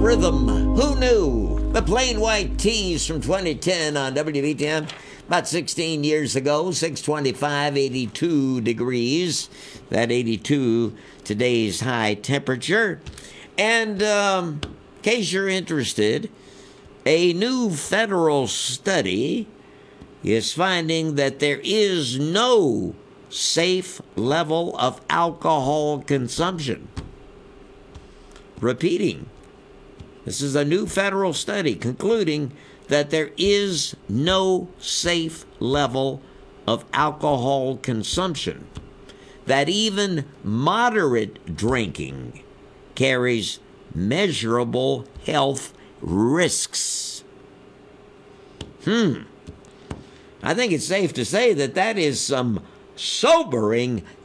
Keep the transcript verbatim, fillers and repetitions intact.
Rhythm. Who knew? The Plain White Tees from twenty ten on W B T M. About sixteen years ago, six twenty-five, eighty-two degrees. That eighty-two, today's high temperature. And um, in case you're interested, a new federal study is finding that there is no safe level of alcohol consumption. Repeating, this is a new federal study concluding that there is no safe level of alcohol consumption, that even moderate drinking carries measurable health risks. Hmm. I think it's safe to say that that is some sobering